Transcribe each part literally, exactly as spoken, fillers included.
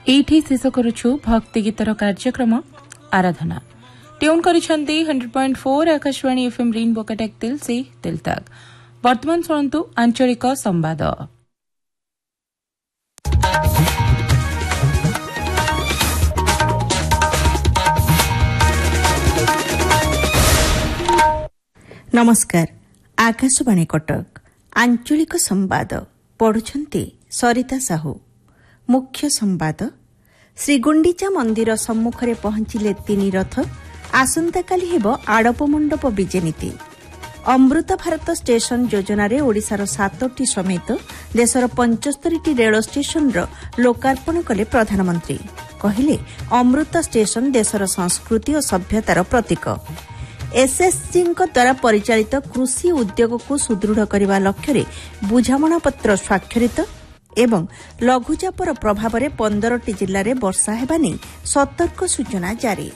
एठी शेष करुछु भक्ति गीतर कार्यक्रम आराधना tune करिछंती hundred point four Akashvani FM rainbow Cuttack दिल से दिल तक। वर्तमान शुणन्तु आंचलिक संवाद। नमस्कार। आकाशवाणी कटक आंचलिक संवाद पढ़ुछंती सरिता साहू। मुख्य संवाद। श्रीगुंडीचा मंदिर सम्मुखरे पहुंचिले तीन रथ। आसंताकाली हेब आड़प मंडप विजे नीति। अमृत भारत स्टेशन योजन ओडिशार सातटी समेत देशर पंचस्तरी रेल स्टेशन लोकार्पण कले प्रधानमंत्री। कहिले अमृत स्टेशन देशर संस्कृति और सभ्यतार प्रतीक। एसएसजी द्वारा परिचालित कृषि उद्योग को सुदृढ़ करने लक्ष्य बुझामणा पत्र स्वाक्षरित एवं लघुचापर प्रभाव में पंद्रह जिले में वर्षा हेबा नै सतर्क सूचना जारी।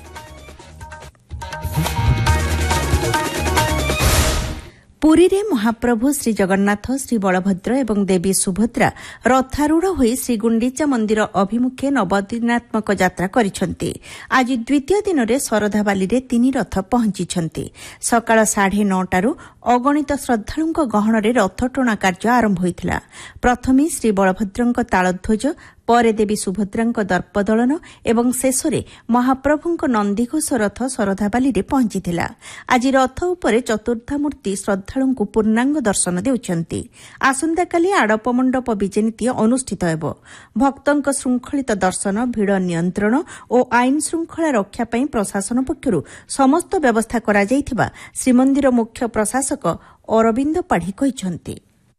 पुरी रे महाप्रभु श्री जगन्नाथ श्री बलभद्र एवं देवी सुभद्रा रथारूढ़ होई श्रीगुंडीचा मंदिर अभिमुखे नवदिनात्मक यात्रा करिसंती। आज द्वितीय दिन में शरधाबाली रे तीन रथ पहुंची। सकाळ साढ़े नौटारू अगणित श्रद्धालुंक गहणरे रथ टणा कार्य आरंभ होइथिला। प्रथमे श्री बलभद्रंक तालध्वज, परे देवी सुभद्रांक दर्पदलन एवं शेषरे महाप्रभुंक नंदीघोष रथ शरधाबाली रे पहुंचीथिला। आज रथ उपरे चतुर्थामूर्ति श्रद्धालुंकु पूर्णांग दर्शन देउछंती। आसंताकाली आड़प मंडप विजे नीति अनुष्ठित हेबो। भक्तंक श्रृंखलित दर्शन, भिड़ नियंत्रण और आईन श्रृंखला रक्षा पई प्रशासन पक्षरु समस्त व्यवस्था करा जाइथिबा श्रीमंदिर मुख्य प्रशासक अरविंद पाढ़ी कहिसंती।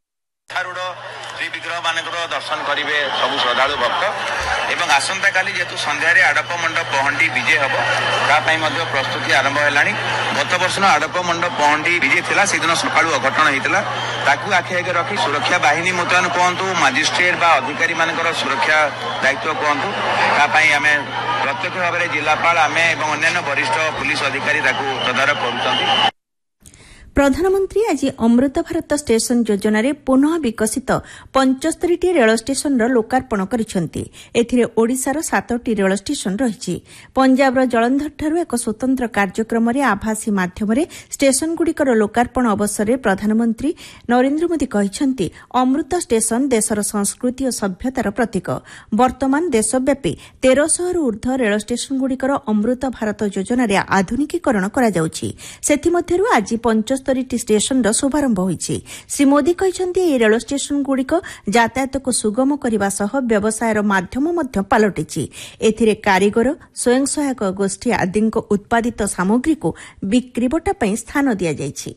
विग्रह मान दर्शन करेंगे सब श्रद्धालु भक्त एवं आसंता काली जेतु संध्यारे आड़प मंडप पहंडी विजे हम तापाई प्रस्तुति आरंभ है। गत वर्ष आड़प मंडप पहंडी विजे थिला सेदिन सकाळु अघटन होइतिला। ताकू आखि आगे रखी सुरक्षा बाहिनी मुतयन कहतु, मजिस्ट्रेट बा अधिकारी मानकर सुरक्षा दायित्व कहतु, तापाई आमे प्रत्यक्ष भाव में जिलापाल आमे एवं अन्यान्य वरिष्ठ पुलिस अधिकारी ताकू तदारख करुछंती। प्रधानमंत्री आज अमृत भारत स्टेशन योजन पुनः विकसित पंचस्तरी रेल स्टेशन लोकार्पण करिसेंती। एथिरे ओडिशार सातटी रेल स्टेशन रही। पंजाब जलंधर ठारू एक स्वतंत्र कार्यक्रम आभासी माध्यम स्टेशन गुड़िकर लोकार्पण अवसर में प्रधानमंत्री नरेंद्र मोदी कहिसेंती अमृत स्टेशन देशर संस्कृति और सभ्यतार प्रतीक। वर्तमान देशव्यापी तेरह रु ऊर्ध्व रेल स्टेशन गुड़िकर अमृत भारत योजन आधुनिकीकरण करा जाउछि। सेथिमध्यरु आज पंच स्तरी स्टेशन शुभारंभ होइछि। श्री मोदी कहिसेंती ए रेल स्टेशन गुड़िक यातायात को सुगम करने सह व्यवसायर माध्यम मध्य पलटिछि। एथिरे कारीगर, स्वयं सहायक गोष्ठी आदि उत्पादित सामग्री को बिक्री बटा पई स्थान दिया जाइछि।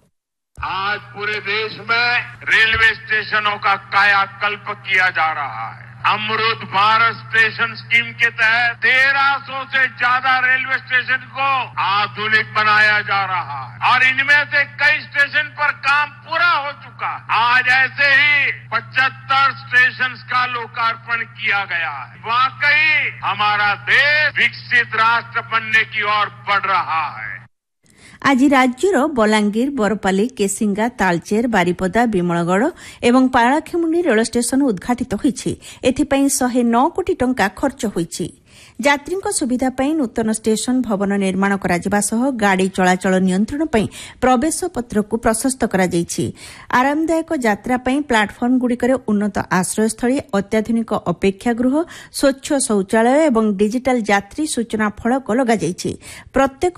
आज पूरे देश में रेलवे स्टेशनों का कायाकल्प किया जा रहा है। अमृत भारत स्टेशन स्कीम के तहत तेरह सौ से ज्यादा रेलवे स्टेशन को आधुनिक बनाया जा रहा है और इनमें से कई स्टेशन पर काम पूरा हो चुका है। आज ऐसे ही पचहत्तर स्टेशन का लोकार्पण किया गया है। वाकई हमारा देश विकसित राष्ट्र बनने की ओर बढ़ रहा है। आज राज्यर बलांगीर, बरपाली, केसिंगा, तालचेर, बारिपदा, विमलगढ़ एवं पाराखीमुंडी रेल स्टेशन उद्घाटित होइछि। एथिपई शहे नौ कोटी टंका खर्च होइछि। यात्रीଙ୍କ सुविधा पई नूतन स्टेशन भवन निर्माण करा सह गाड़ी चलाचल नियंत्रण पई प्रवेश पत्र को प्रशस्त करा जाइछि। आरामदायक यात्रा पई प्लाटफर्म गुड़िकर उन्नत आश्रयस्थली, अत्याधुनिक अपेक्षा गृह, स्वच्छ शौचालय एवं डिजिटल यात्री सूचना फलक लगा जाइछि। प्रत्येक